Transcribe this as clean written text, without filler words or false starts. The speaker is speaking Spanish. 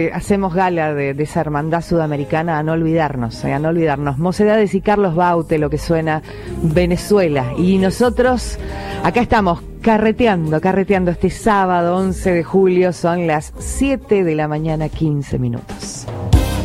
hacemos gala de esa hermandad sudamericana, a no olvidarnos. Mocedades y Carlos Baute, lo que suena Venezuela. Y nosotros acá estamos carreteando este sábado 11 de julio, son las 7 de la mañana, 15 minutos.